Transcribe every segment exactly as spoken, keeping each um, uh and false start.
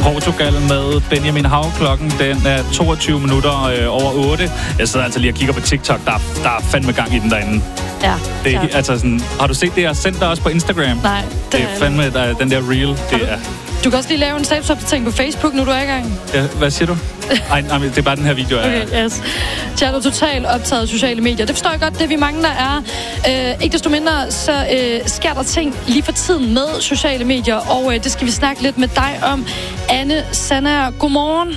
Portugal med Benjamin Hav. Klokken den er toogtyve minutter øh, over otte. Jeg sidder altså lige og kigger på TikTok. Der er, der er fandme gang i den derinde. Ja, det er, altså sådan, har du set det, jeg har sendt dig også på Instagram? Nej. Det, det er fandme der, den der reel. Det er... Du kan også lige lave en statusopdatering på Facebook, nu du er i gang. Ja, hvad siger du? Ej, nej, det er bare den her video. Okay, yes. Tja, du er totalt optaget af sociale medier. Det forstår jeg godt, det er vi mange, der er. Øh, ikke desto mindre, så øh, sker der ting lige for tiden med sociale medier, og øh, det skal vi snakke lidt med dig om. Anne Sandager, godmorgen.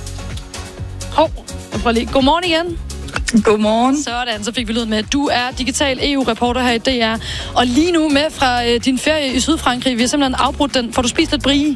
Hov, jeg prøver lige. Godmorgen igen. Godmorgen. Sådan, så fik vi lyden med. Du er digital E U-reporter her i D R, og lige nu med fra øh, din ferie i Sydfrankrig. Vi har simpelthen afbrudt den. Får du spist lidt brie?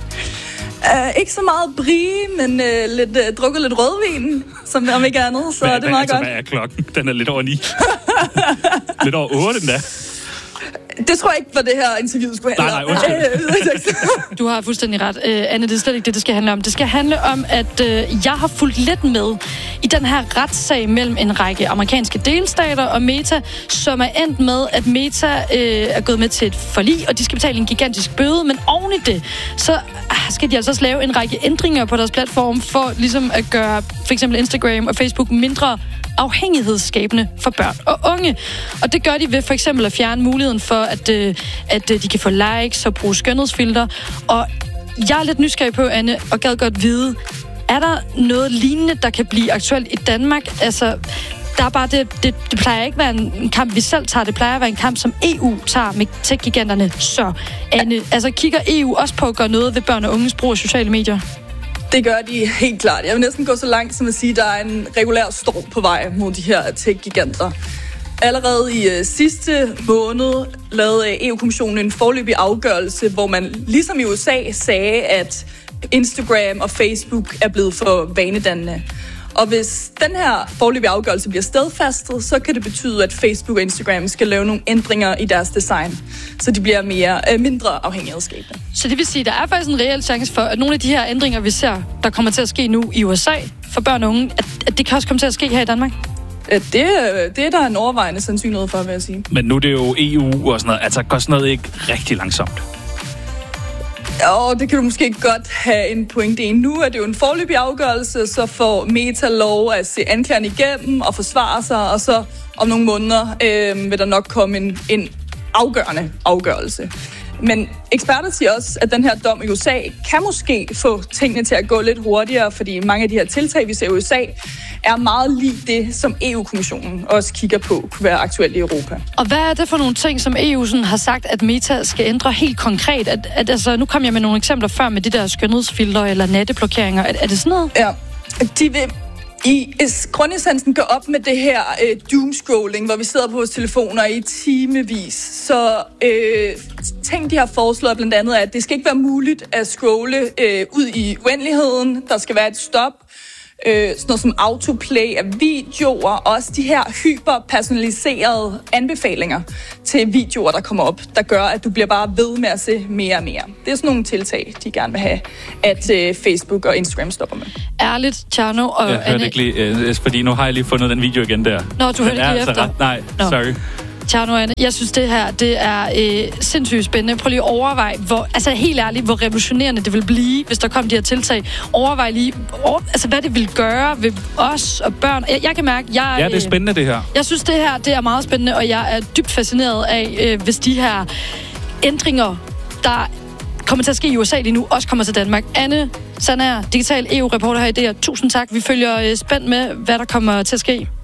Uh, ikke så meget brie, men uh, lidt, uh, drukket lidt rødvin, som om ikke andet, så hvad, det er meget altså, godt. Hvad er klokken? Den er lidt over ni. Lidt over otte, den der. Det tror jeg ikke, hvad det her interview skulle handle nej, om. Nej, undskyld. Du har fuldstændig ret. Uh, Anne, det er slet ikke det, det skal handle om. Det skal handle om, at uh, jeg har fulgt lidt med i den her retssag mellem en række amerikanske delstater og Meta, som er endt med, at Meta uh, er gået med til et forlig, og de skal betale en gigantisk bøde, men oven i det, så uh, skal de altså også lave en række ændringer på deres platform, for ligesom at gøre for eksempel Instagram og Facebook mindre afhængighedsskabende for børn og unge. Og det gør de ved for eksempel at fjerne muligheden for, at, øh, at øh, de kan få likes og bruge skønhedsfilter. Og jeg er lidt nysgerrig på, Anne, og gad godt vide, er der noget lignende, der kan blive aktuelt i Danmark? Altså, der er bare det, det, det plejer ikke at være en kamp, vi selv tager. Det plejer at være en kamp, som E U tager med tech-giganterne. Så, Anne, altså kigger E U også på at gøre noget ved børn og unges brug af sociale medier? Det gør de helt klart. Jeg vil næsten gå så langt som at sige, at der er en regulær storm på vej mod de her tech-giganter. Allerede i uh, sidste måned lavede E U-kommissionen en foreløbig afgørelse, hvor man ligesom i U S A sagde, at Instagram og Facebook er blevet for vanedannende. Og hvis den her foreløbige afgørelse bliver stedfastet, så kan det betyde, at Facebook og Instagram skal lave nogle ændringer i deres design, så de bliver mere, øh, mindre afhængighedsskabende. Så det vil sige, at der er faktisk en reel chance for, at nogle af de her ændringer, vi ser, der kommer til at ske nu i U S A for børn og unge, at, at det kan også komme til at ske her i Danmark? Det, det er der en overvejende sandsynlighed for, vil jeg sige. Men nu er det jo E U og sådan noget. Altså, går sådan noget ikke rigtig langsomt? Ja, det kan du måske godt have en pointe i. Nu er det jo en foreløbig afgørelse, så får Meta lov at se anklageren igennem og forsvare sig, og så om nogle måneder øh, vil der nok komme en, en afgørende afgørelse. Men eksperter siger også, at den her dom i U S A kan måske få tingene til at gå lidt hurtigere, fordi mange af de her tiltag, vi ser i U S A, er meget lige det, som E U-kommissionen også kigger på, kunne være aktuelt i Europa. Og hvad er det for nogle ting, som E U sådan har sagt, at Meta skal ændre helt konkret? At, at, altså, nu kom jeg med nogle eksempler før med de der skønhedsfilter eller natteblokeringer. Er, er det sådan noget? Ja, de vil i grundessensen gå op med det her øh, doomscrolling, hvor vi sidder på vores telefoner i timevis. Så øh, ting, de har foreslået blandt andet, at det skal ikke være muligt at scrolle øh, ud i uendeligheden. Der skal være et stop. Øh, sådan noget som autoplay af videoer, og også de her hyperpersonaliserede anbefalinger til videoer, der kommer op, der gør, at du bliver bare ved med at se mere og mere. Det er sådan nogle tiltag, de gerne vil have, at øh, Facebook og Instagram stopper med. Ærligt, Tjerno og jeg Anne... hørte ikke lige, øh, fordi nu har jeg lige fundet den video igen der. Nå, du hørte ikke lige altså efter? Ret, nej, Nå. sorry. Tjerno og Anne, jeg synes, det her det er øh, sindssygt spændende. Prøv lige at overveje, hvor, altså helt ærligt, hvor revolutionerende det vil blive, hvis der kom de her tiltag. Overvej lige, over, altså hvad det vil gøre ved os og børn. Jeg, jeg kan mærke, jeg... Ja, det er spændende, det her. Jeg synes, det her det er meget spændende, og jeg er dybt fascineret af, øh, hvis de her ændringer, der kommer til at ske i U S A lige nu, også kommer til Danmark. Anne Sandager, digital E U-reporter her i D R. Tusind tak. Vi følger øh, spændt med, hvad der kommer til at ske.